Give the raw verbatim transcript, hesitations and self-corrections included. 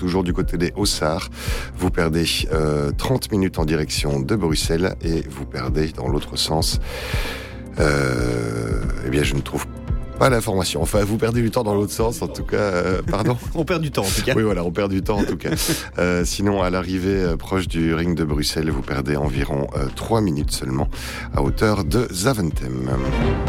toujours du côté des Hauts-Sarts. Vous perdez euh, trente minutes en direction de Bruxelles et vous perdez dans l'autre sens. Euh, eh bien, je ne trouve pas l'information. Enfin, vous perdez du temps dans l'autre sens, en tout cas. Euh, pardon. On perd du temps, en tout cas. Oui, voilà, on perd du temps, en tout cas. Euh, sinon, à l'arrivée euh, proche du ring de Bruxelles, vous perdez environ euh, trois minutes seulement, à hauteur de Zaventem.